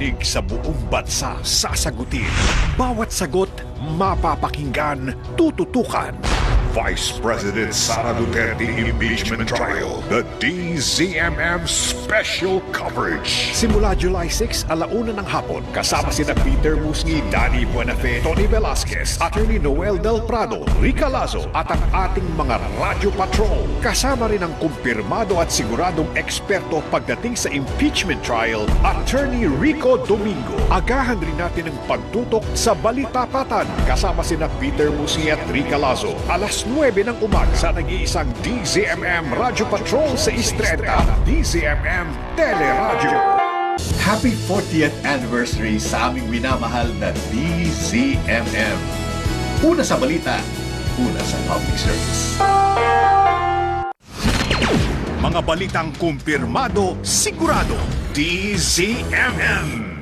panig sa buong bansa sasagutin. Bawat sagot mapapakinggan, tututukan. Vice President Sara Duterte Impeachment Trial, the DZMM Special Coverage. Simula July 6, alauna ng hapon, kasama sina Peter Musni, Danny Buenafe, Tony Velasquez, Attorney Noel Del Prado, Rica Lazo, at ang ating mga Radio Patrol. Kasama rin ang kumpirmado at siguradong eksperto pagdating sa impeachment trial, Attorney Rico Domingo. Agahan rin natin ang pagtutok sa Balitapatan, kasama sina Peter Musni at Rica Lazo. Alas 9 ng umaga sa nag-iisang DZMM Radio Patrol sa Istreta, DZMM Teleradyo. Happy 40th anniversary sa aming minamahal na DZMM. Una sa balita, una sa public service. Mga balitang kumpirmado, sigurado, DZMM.